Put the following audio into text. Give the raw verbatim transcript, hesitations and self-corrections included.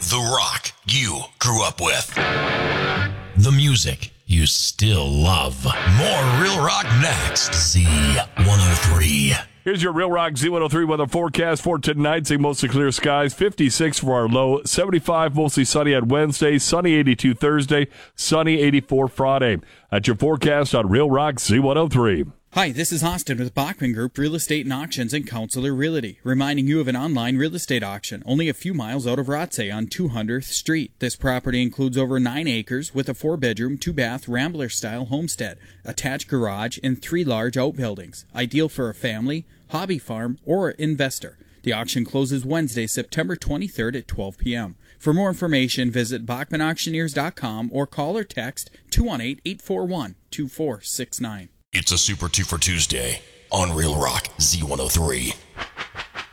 The rock you grew up with. The music you still love. More Real Rock next. Z one oh three. Here's your Real Rock Z one oh three weather forecast for tonight. Seeing mostly clear skies. fifty-six for our low. seventy-five mostly sunny on Wednesday. Sunny eighty-two Thursday. Sunny eighty-four Friday. That's your forecast on Real Rock Z one oh three. Hi, this is Austin with Bachman Group Real Estate and Auctions and Counselor Realty, reminding you of an online real estate auction only a few miles out of Rothsay on two hundredth Street. This property includes over nine acres with a four-bedroom, two-bath Rambler-style homestead, attached garage, and three large outbuildings. Ideal for a family, hobby farm, or investor. The auction closes Wednesday, September twenty-third at twelve p.m. For more information, visit Bachman Auctioneers dot com or call or text two one eight, eight four one, two four six nine. It's a Super Two for Tuesday on Real Rock Z one oh three.